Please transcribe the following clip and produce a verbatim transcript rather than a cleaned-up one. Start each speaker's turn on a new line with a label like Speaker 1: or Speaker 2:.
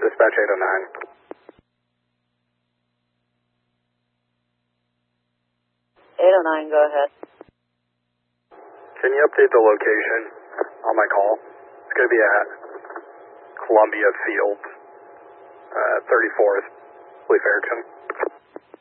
Speaker 1: dispatch eight oh nine.
Speaker 2: eight oh nine, go ahead.
Speaker 1: Can you update the location on my call? It's going to be at Columbia Field, uh, thirty-fourth, Leaf Erickson.